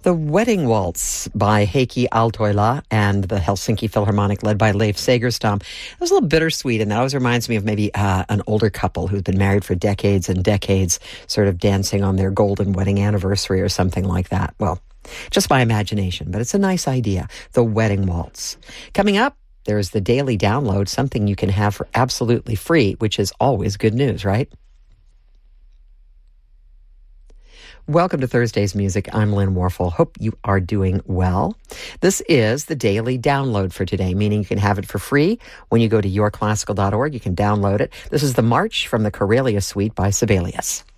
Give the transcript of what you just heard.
The Wedding Waltz by Heikki Aaltoila and the Helsinki Philharmonic led by Leif Segerstam. It was a little bittersweet, and that always reminds me of maybe an older couple who's been married for decades and decades, sort of dancing on their golden wedding anniversary or something like that. Well, just my imagination, but it's a nice idea. The Wedding Waltz. Coming up, there's the daily download, something you can have for absolutely free, which is always good news, right? Welcome to Thursday's Music. I'm Lynn Warfel. Hope you are doing well. This is the daily download for today, meaning you can have it for free when you go to yourclassical.org. You can download it. This is the March from the Karelia Suite by Sibelius.